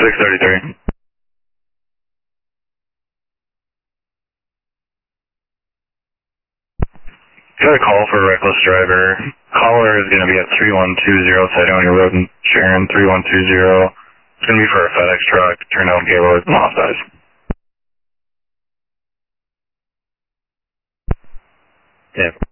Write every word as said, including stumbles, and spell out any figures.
six thirty-three. Got a call for a reckless driver. Caller is going to be at three one two zero Cydonia Road in Sharon, three one two zero. It's going to be for a FedEx truck. Turnout payload, lost size. Yeah.